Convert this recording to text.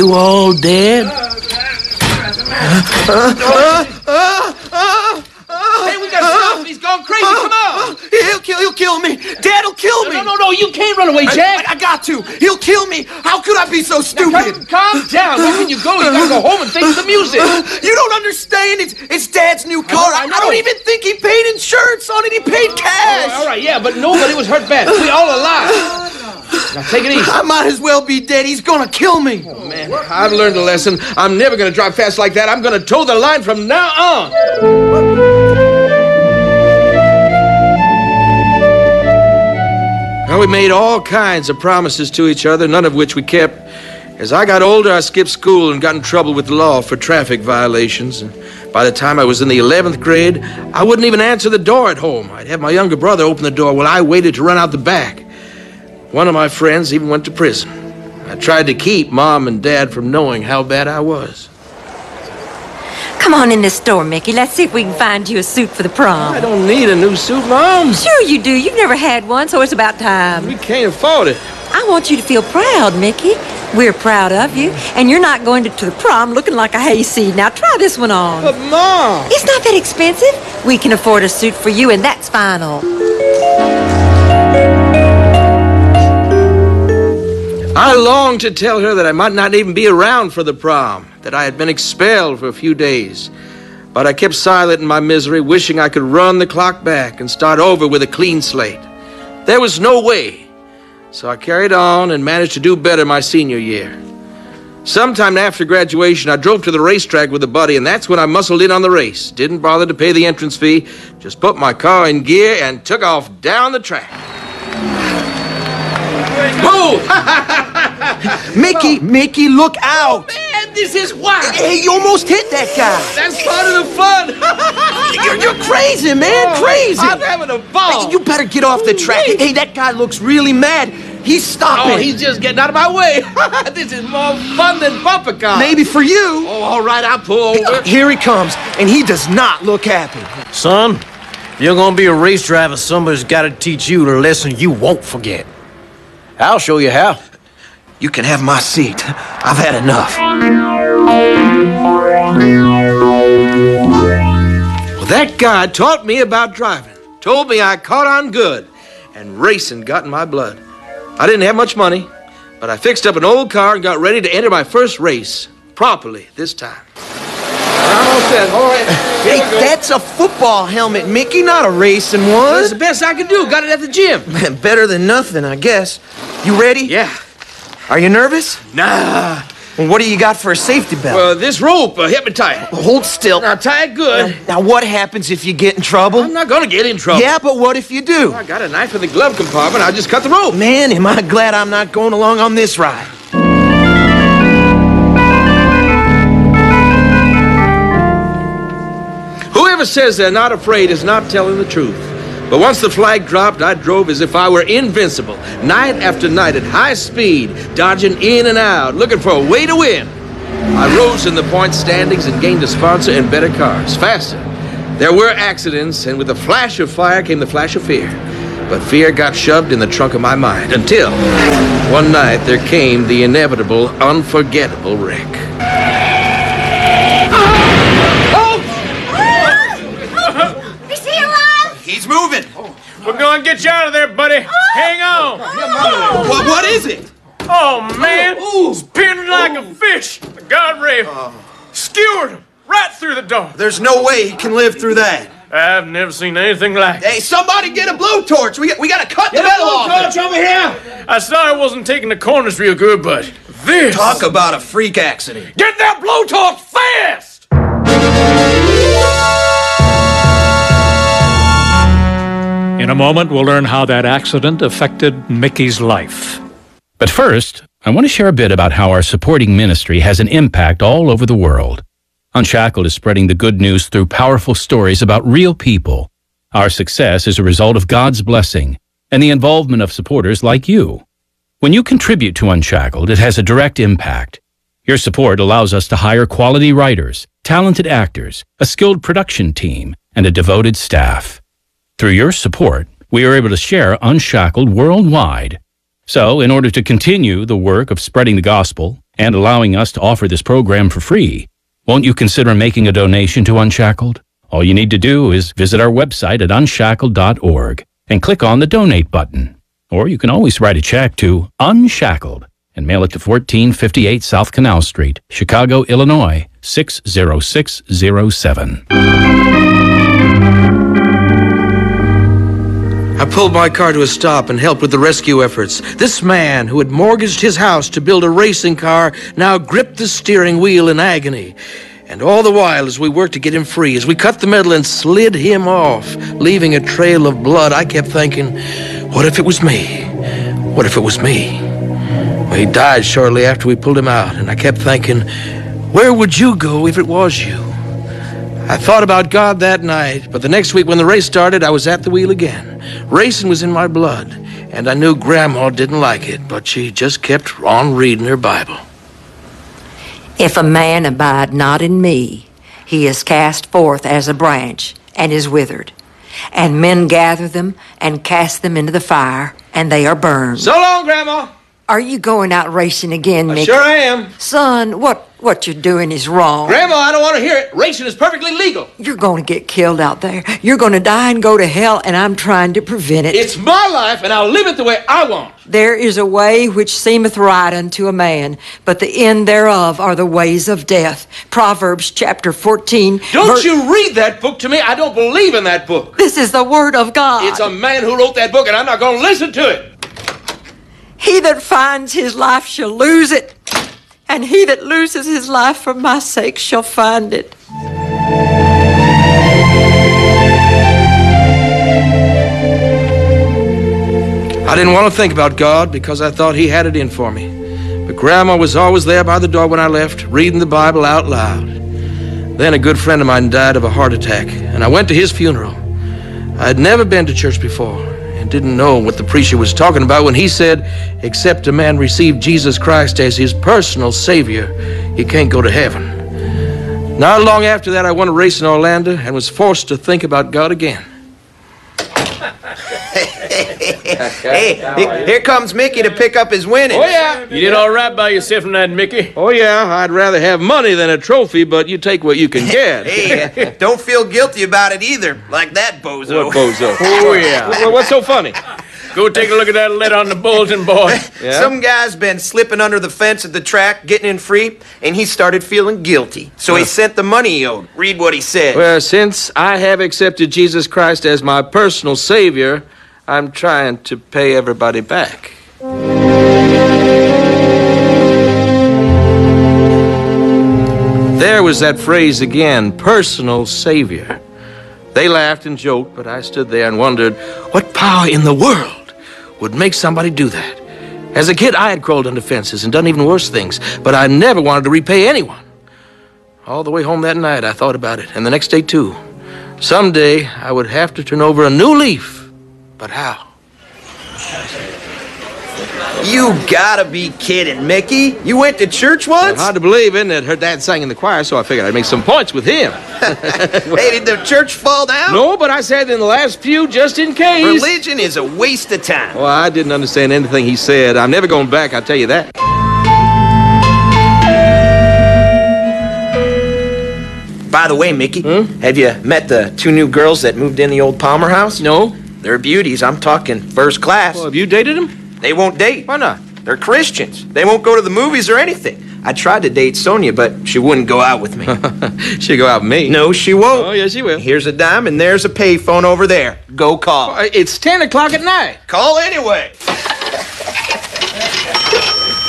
You all dead? Hey, we gotta stop him. He's gone crazy. Come on. He'll kill me. Dad'll kill me. No, you can't run away, Jack. I got to. He'll kill me. How could I be so stupid? Calm down. Where can you go? You gotta go home and face the music. You don't understand. It's Dad's new car. I know. I don't even think he paid insurance on it. He paid cash. All right, yeah, but nobody was hurt bad. We all alive. Now, take it easy. I might as well be dead. He's gonna kill me. Oh, man, I've learned a lesson. I'm never gonna drive fast like that. I'm gonna toe the line from now on. Well, we made all kinds of promises to each other, none of which we kept. As I got older, I skipped school and got in trouble with the law for traffic violations. And by the time I was in the 11th grade, I wouldn't even answer the door at home. I'd have my younger brother open the door while I waited to run out the back. One of my friends even went to prison. I tried to keep Mom and Dad from knowing how bad I was. Come on in this store, Mickey. Let's see if we can find you a suit for the prom. I don't need a new suit, Mom. Sure you do. You've never had one, so it's about time. We can't afford it. I want you to feel proud, Mickey. We're proud of you, and you're not going to the prom looking like a hayseed. Now try this one on. But, Mom! It's not that expensive. We can afford a suit for you, and that's final. I longed to tell her that I might not even be around for the prom, that I had been expelled for a few days. But I kept silent in my misery, wishing I could run the clock back and start over with a clean slate. There was no way. So I carried on and managed to do better my senior year. Sometime after graduation, I drove to the racetrack with a buddy, and that's when I muscled in on the race. Didn't bother to pay the entrance fee, just put my car in gear and took off down the track. Whoa! Mickey, look out! Man, this is wild! Hey, you almost hit that guy. That's part of the fun! You're crazy, man, crazy! I'm having a ball! Hey, you better get off the track. Hey, that guy looks really mad. He's stopping. Oh, he's just getting out of my way. This is more fun than bumper car. Maybe for you. Oh, all right, I'll pull over. Here he comes, and he does not look happy. Son, if you're gonna be a race driver, somebody's gotta teach you the lesson you won't forget. I'll show you how. You can have my seat. I've had enough. Well, that guy taught me about driving. Told me I caught on good. And racing got in my blood. I didn't have much money, but I fixed up an old car and got ready to enter my first race. Properly this time. I'm all set. All right. Hey, that's a football helmet, Mickey, not a racing one. That's the best I can do. Got it at the gym. Better than nothing, I guess. You ready? Yeah. Are you nervous? Nah. Well, what do you got for a safety belt? Well, this rope hit me tight. Hold still. Now, tie it good. Now, what happens if you get in trouble? I'm not going to get in trouble. Yeah, but what if you do? I got a knife in the glove compartment. I just cut the rope. Man, am I glad I'm not going along on this ride. Whoever says they're not afraid is not telling the truth. But once the flag dropped, I drove as if I were invincible, night after night at high speed, dodging in and out, looking for a way to win. I rose in the point standings and gained a sponsor and better cars, faster. There were accidents, and with the flash of fire came the flash of fear. But fear got shoved in the trunk of my mind until one night there came the inevitable, unforgettable wreck. He's moving. We're gonna get you out of there, buddy. Hang on. What is it? Oh, man. It's pinned like a fish. The guardrail. Skewered him right through the door. There's no way he can live through that. I've never seen anything like it. Hey, somebody get a blowtorch. We got to cut the metal off. Over here. I saw I wasn't taking the corners real good, but this... Talk about a freak accident. Get that blowtorch fast! In a moment, we'll learn how that accident affected Mickey's life. But first, I want to share a bit about how our supporting ministry has an impact all over the world. Unshackled is spreading the good news through powerful stories about real people. Our success is a result of God's blessing and the involvement of supporters like you. When you contribute to Unshackled, it has a direct impact. Your support allows us to hire quality writers, talented actors, a skilled production team, and a devoted staff. Through your support, we are able to share Unshackled worldwide. So, in order to continue the work of spreading the gospel, and allowing us to offer this program for free. Won't you consider making a donation to Unshackled? All you need to do is visit our website at unshackled.org and click on the donate button. Or you can always write a check to Unshackled and mail it to 1458 South Canal Street, Chicago, Illinois, 60607. I pulled my car to a stop and helped with the rescue efforts. This man, who had mortgaged his house to build a racing car, now gripped the steering wheel in agony. And all the while, as we worked to get him free, as we cut the metal and slid him off, leaving a trail of blood, I kept thinking, what if it was me? What if it was me? Well, he died shortly after we pulled him out, and I kept thinking, where would you go if it was you? I thought about God that night, but the next week when the race started, I was at the wheel again. Racing was in my blood, and I knew Grandma didn't like it, but she just kept on reading her Bible. If a man abide not in me, he is cast forth as a branch and is withered. And men gather them and cast them into the fire, and they are burned. So long, Grandma. Are you going out racing again, Mickey? Sure I am. Son, what you're doing is wrong. Grandma, I don't want to hear it. Racing is perfectly legal. You're going to get killed out there. You're going to die and go to hell, and I'm trying to prevent it. It's my life, and I'll live it the way I want. There is a way which seemeth right unto a man, but the end thereof are the ways of death. Proverbs chapter 14. Don't you read that book to me. I don't believe in that book. This is the word of God. It's a man who wrote that book, and I'm not going to listen to it. He that finds his life shall lose it, and he that loses his life for my sake shall find it. I didn't want to think about God because I thought he had it in for me. But Grandma was always there by the door when I left, reading the Bible out loud. Then a good friend of mine died of a heart attack, and I went to his funeral. I had never been to church before and didn't know what the preacher was talking about when he said, except a man receive Jesus Christ as his personal Savior, he can't go to heaven. Not long after that, I won a race in Orlando and was forced to think about God again. Hey, here comes Mickey to pick up his winnings. Oh, yeah. You did all right by yourself in that, Mickey. Oh, yeah. I'd rather have money than a trophy, but you take what you can get. Hey, don't feel guilty about it either, like that bozo. What bozo? Oh, yeah. What's so funny? Go take a look at that letter on the bulletin board. Yeah? Some guy's been slipping under the fence at the track, getting in free, and he started feeling guilty. So he sent the money he owed. Read what he said. Well, since I have accepted Jesus Christ as my personal Savior, I'm trying to pay everybody back. There was that phrase again, personal Savior. They laughed and joked, but I stood there and wondered what power in the world would make somebody do that. As a kid, I had crawled under fences and done even worse things, but I never wanted to repay anyone. All the way home that night, I thought about it, and the next day, too. Someday, I would have to turn over a new leaf. But how? You gotta be kidding, Mickey. You went to church once? Hard to believe, isn't it? Her dad sang in the choir, so I figured I'd make some points with him. Hey, did the church fall down? No, but I said in the last few, just in case. Religion is a waste of time. Well, I didn't understand anything he said. I'm never going back, I'll tell you that. By the way, Mickey, have you met the two new girls that moved in the old Palmer house? No? They're beauties. I'm talking first class. Well, have you dated him? They won't date. Why not? They're Christians. They won't go to the movies or anything. I tried to date Sonia, but she wouldn't go out with me. She'll go out with me. No, she won't. Oh, yes, she will. Here's a dime, and there's a payphone over there. Go call. It's 10 o'clock at night. Call anyway.